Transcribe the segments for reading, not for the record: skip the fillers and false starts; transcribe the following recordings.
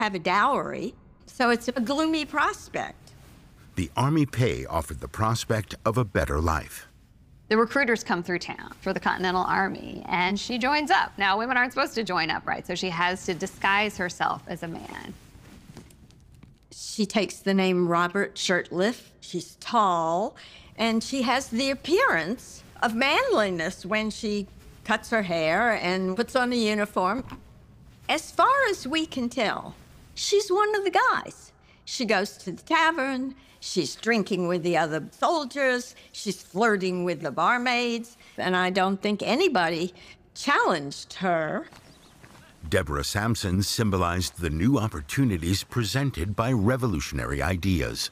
have a dowry, so it's a gloomy prospect. The Army pay offered the prospect of a better life. The recruiters come through town for the Continental Army, and she joins up. Now, women aren't supposed to join up, right? So she has to disguise herself as a man. She takes the name Robert Shirtliff. She's tall, and she has the appearance of manliness when she cuts her hair and puts on a uniform. As far as we can tell, she's one of the guys. She goes to the tavern, she's drinking with the other soldiers, she's flirting with the barmaids, and I don't think anybody challenged her. Deborah Sampson symbolized the new opportunities presented by revolutionary ideas.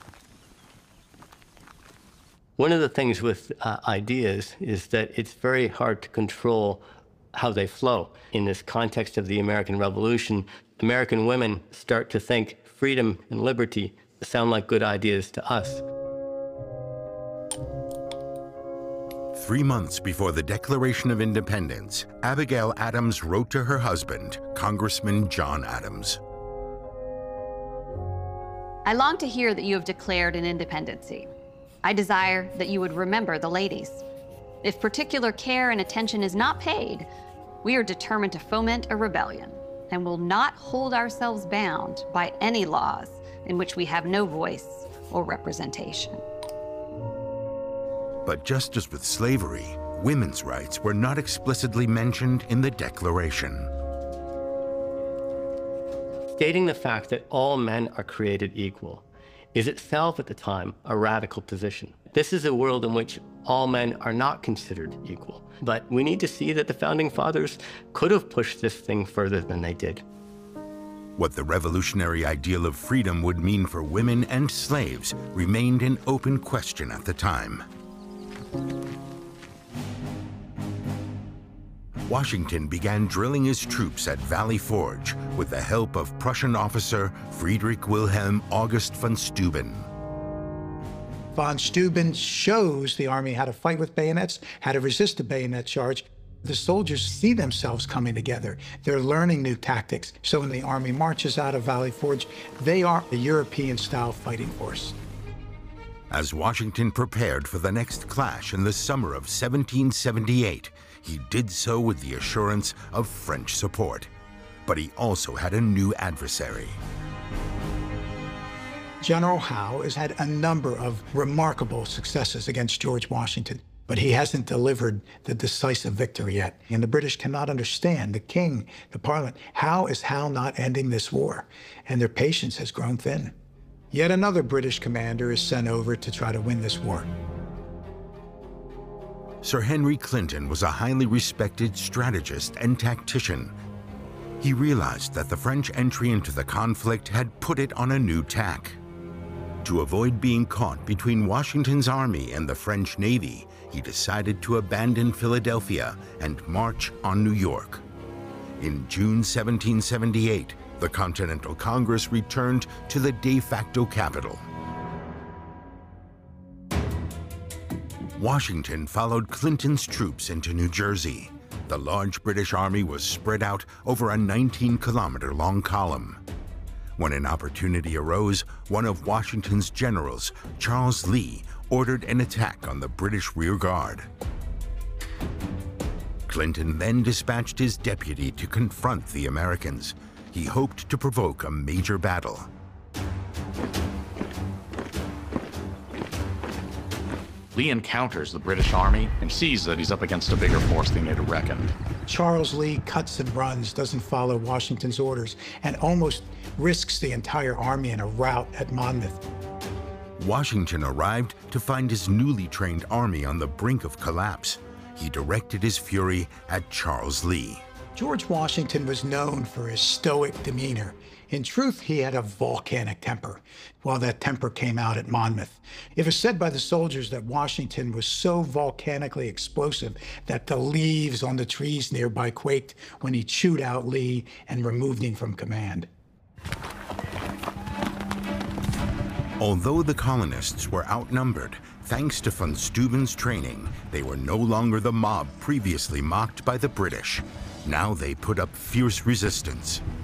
One of the things with ideas is that it's very hard to control how they flow. In this context of the American Revolution, American women start to think freedom and liberty sound like good ideas to us. 3 months before the Declaration of Independence, Abigail Adams wrote to her husband, Congressman John Adams. I long to hear that you have declared an independency. I desire that you would remember the ladies. If particular care and attention is not paid, we are determined to foment a rebellion and will not hold ourselves bound by any laws in which we have no voice or representation. But just as with slavery, women's rights were not explicitly mentioned in the Declaration. Stating the fact that all men are created equal is itself at the time a radical position. This is a world in which all men are not considered equal. But we need to see that the Founding Fathers could have pushed this thing further than they did. What the revolutionary ideal of freedom would mean for women and slaves remained an open question at the time. Washington began drilling his troops at Valley Forge with the help of Prussian officer Friedrich Wilhelm August von Steuben. Von Steuben shows the Army how to fight with bayonets, how to resist a bayonet charge. The soldiers see themselves coming together. They're learning new tactics. So when the Army marches out of Valley Forge, they are a European-style fighting force. As Washington prepared for the next clash in the summer of 1778, he did so with the assurance of French support. But he also had a new adversary. General Howe has had a number of remarkable successes against George Washington, but he hasn't delivered the decisive victory yet. And the British cannot understand, the king, the parliament, how is Howe not ending this war? And their patience has grown thin. Yet another British commander is sent over to try to win this war. Sir Henry Clinton was a highly respected strategist and tactician. He realized that the French entry into the conflict had put it on a new tack. To avoid being caught between Washington's army and the French Navy, he decided to abandon Philadelphia and march on New York. In June 1778, the Continental Congress returned to the de facto capital. Washington followed Clinton's troops into New Jersey. The large British army was spread out over a 19-kilometer-long column. When an opportunity arose, one of Washington's generals, Charles Lee, ordered an attack on the British rear guard. Clinton then dispatched his deputy to confront the Americans. He hoped to provoke a major battle. Lee encounters the British Army and sees that he's up against a bigger force than he had reckoned. Charles Lee cuts and runs, doesn't follow Washington's orders, and almost risks the entire army in a rout at Monmouth. Washington arrived to find his newly trained army on the brink of collapse. He directed his fury at Charles Lee. George Washington was known for his stoic demeanor. In truth, he had a volcanic temper. Well, that temper came out at Monmouth. It was said by the soldiers that Washington was so volcanically explosive that the leaves on the trees nearby quaked when he chewed out Lee and removed him from command. Although the colonists were outnumbered, thanks to von Steuben's training, they were no longer the mob previously mocked by the British. Now they put up fierce resistance.